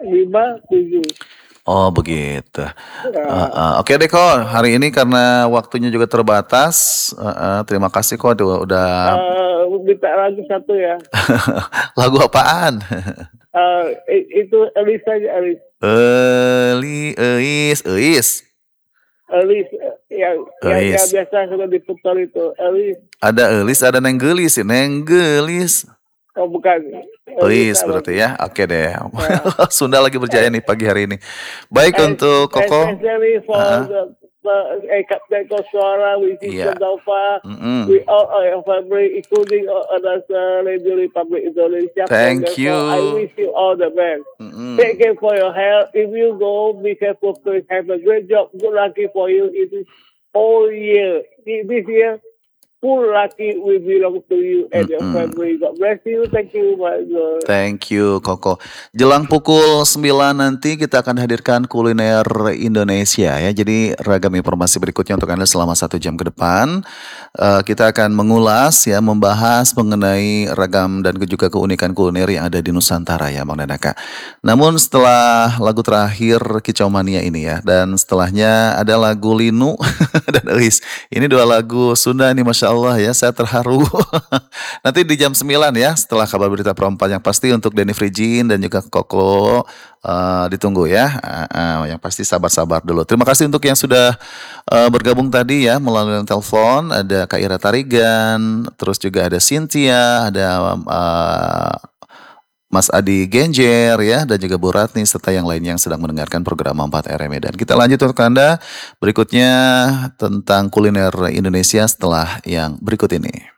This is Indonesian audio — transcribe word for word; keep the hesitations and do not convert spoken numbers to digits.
lima, tujuh. Oh begitu, Iya. heeh, oke deh ko, hari ini karena waktunya juga terbatas, heeh, terima kasih ko du udah Eee, minta lagu satu ya. Lagu apaan? Eee, i itu Euis aja, Euis. Eli Euis Euis? Euis, e yang yang yang Euis. biasa suka diputar itu, Euis. Ada Eulis, ada Neng Geulis, Neng Geulis. Oh bukan, Euis Euis berarti namanya. ya, oke deh. Ya. Sunda lagi berjaya nih pagi hari ini. Baik And untuk Koko especially for heeh. the the eh, Kapten Koswara, which is Iya, Nova, we mhm. all are your family, including all others, uh, Radio Republic Indonesia, and Thank therefore I you. wish you all the best. Take Mhm. care for your health. If you go, be careful, please have a great job. Good lucky for you in this whole year. Thi this year, full lucky will belong to you and your Mhm. family. God bless you. Thank you, my God. Thank you Koko. Jelang pukul sembilan nanti kita akan hadirkan kuliner Indonesia ya, jadi ragam informasi berikutnya untuk Anda selama satu jam ke depan. Eee, kita akan mengulas ya, membahas mengenai ragam dan juga keunikan kuliner yang ada di Nusantara ya Bang dan Kak. Namun setelah lagu terakhir Kicau Mania ini ya, dan setelahnya ada lagu Linu dan Euis. Ini dua lagu Sunda nih Masya Allah ya, saya terharu. Nanti di jam sembilan ya, setelah kabar berita perempat yang pasti untuk Denny Frijin dan juga Koko, eee, ditunggu ya, heeh, yang pasti sabar-sabar dulu. Terima kasih untuk yang sudah, eee, bergabung tadi ya melalui telepon, ada Kak Ira Tarigan, terus juga ada Cynthia, ada, eee, Mas Adi Genjer ya, dan juga Bu Ratni serta yang lainnya yang sedang mendengarkan program empat R M E. Dan kita lanjut untuk Anda, berikutnya tentang kuliner Indonesia setelah yang berikut ini.